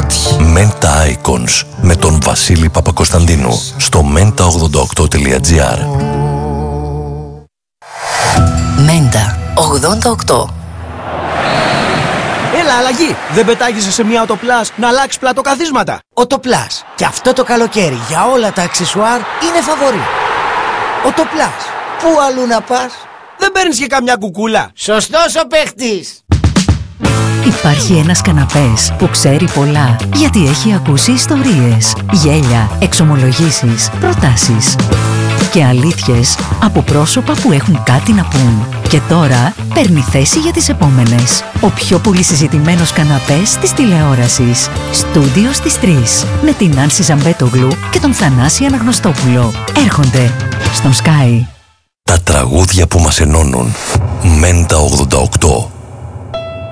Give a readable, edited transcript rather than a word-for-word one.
Menta Icons με τον Βασίλη Παπακοσταντίνου στο menta88.gr. Μέντα 88. Έλα, αλλαγή! Δεν πετάγεσαι σε μια Autoplus να αλλάξει πλατοκαθίσματα? Autoplus. Και αυτό το καλοκαίρι για όλα τα αξεσουάρ είναι φαβορί. Autoplus. Πού αλλού να πας? Δεν παίρνεις και καμιά κουκούλα? Σωστός ο παίχτης! Υπάρχει ένας καναπές που ξέρει πολλά, γιατί έχει ακούσει ιστορίες, γέλια, εξομολογήσεις, προτάσεις και αλήθειες από πρόσωπα που έχουν κάτι να πούν. Και τώρα παίρνει θέση για τις επόμενες. Ο πιο πολύ συζητημένος καναπές της τηλεόρασης. Στούντιο στις 3. Με την Άνση Ζαμπέτογλου και τον Θανάση Αναγνωστόπουλο. Έρχονται στον Sky. Τα τραγούδια που μας ενώνουν. Menta 88.